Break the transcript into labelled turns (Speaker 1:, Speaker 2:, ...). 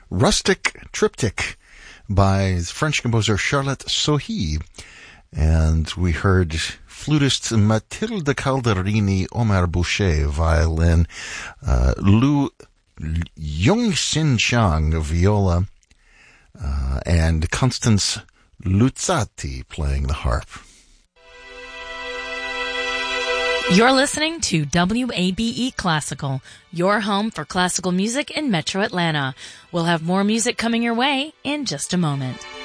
Speaker 1: Rustic Triptych by French composer Charlotte Sohi. And we heard flutist Mathilde Calderini, Omar Boucher, violin, Lu Yongxin Chang, viola, and Constance Luzzati playing the harp.
Speaker 2: You're listening to WABE Classical, your home for classical music in Metro Atlanta. We'll have more music coming your way in just a moment.